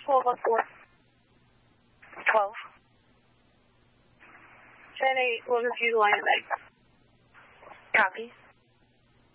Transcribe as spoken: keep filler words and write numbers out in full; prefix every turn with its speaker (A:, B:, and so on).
A: twelve oh four.
B: twelve.
A: ten eight, we'll refuse Lion Bay.
B: Copy.